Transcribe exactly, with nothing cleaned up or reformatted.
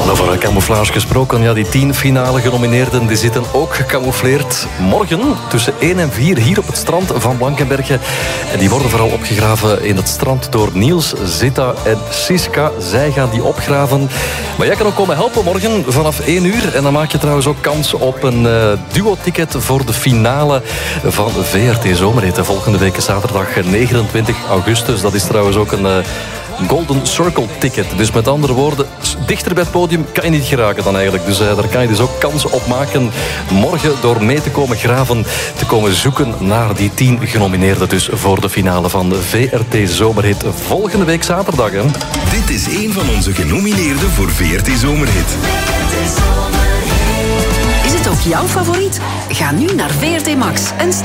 Over camouflage gesproken, ja, die tien finale genomineerden die zitten ook gecamoufleerd. Morgen tussen één en vier hier op het strand van Blankenberge. En die worden vooral opgegraven in het strand door Niels, Zita en Siska. Zij gaan die opgraven. Maar jij kan ook komen helpen morgen vanaf één uur. En dan maak je trouwens ook kans op een uh, duo-ticket voor de finale van V R T Zomerhit. Volgende week zaterdag negenentwintig augustus. Dat is trouwens ook een... Uh, Golden Circle ticket. Dus met andere woorden, dichter bij het podium kan je niet geraken dan eigenlijk. Dus uh, daar kan je dus ook kans op maken morgen door mee te komen graven, te komen zoeken naar die tien genomineerden dus voor de finale van de V R T Zomerhit volgende week zaterdag. Hè. Dit is een van onze genomineerden voor V R T Zomerhit. Is het ook jouw favoriet? Ga nu naar V R T Max en stem